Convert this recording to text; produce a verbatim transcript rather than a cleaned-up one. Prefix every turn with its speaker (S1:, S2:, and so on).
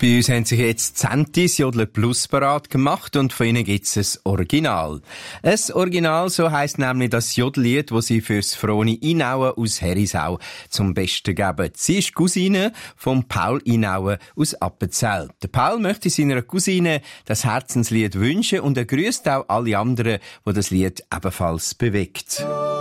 S1: Bei uns haben sich jetzt Zentis Jodler Plus parat gemacht und von ihnen gibt's ein Original. Ein Original, so heisst nämlich das Jodellied, das sie fürs Froni Inauen aus Herisau zum Besten geben. Sie ist Cousine von Paul Inauen aus Appenzell. Der Paul möchte seiner Cousine das Herzenslied wünschen und er grüßt auch alle anderen, die das Lied ebenfalls bewegt.